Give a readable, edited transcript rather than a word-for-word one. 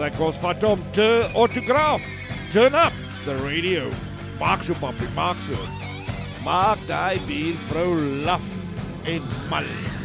ek ons vat hom te autograaf. Turn up the radio. Maak so papi, maak so. Maak daai biervrou laf en mal.